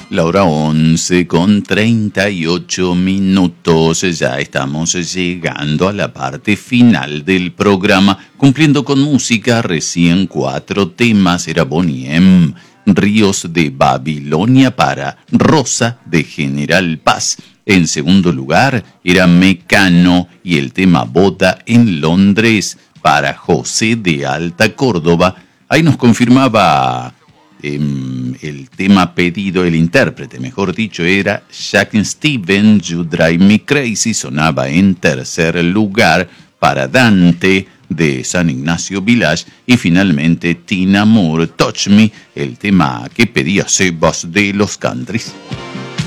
La hora 11 con 38 minutos. Ya estamos llegando a la parte final del programa, cumpliendo con música. Recién 4 temas. Era Boney M., Ríos de Babilonia para Rosa de General Paz. En segundo lugar era Mecano y el tema Boda en Londres para José de Alta Córdoba. Ahí nos confirmaba el tema pedido, el intérprete, mejor dicho, era Jack Stevens, You Drive Me Crazy. Sonaba en tercer lugar para Dante de San Ignacio Village. Y finalmente Tina Moore, Touch Me, el tema que pedía Sebas de los Countries.